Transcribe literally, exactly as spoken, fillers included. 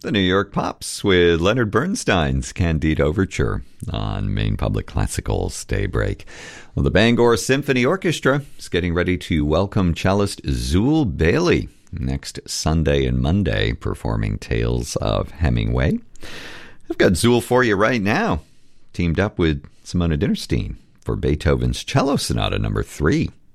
The New York Pops with Leonard Bernstein's Candide Overture on Maine Public Classical's Daybreak. Well, the Bangor Symphony Orchestra is getting ready to welcome cellist Zool Bailey next Sunday and Monday, performing Tales of Hemingway. I've got Zool for you right now, teamed up with Simona Dinnerstein for Beethoven's Cello Sonata number three.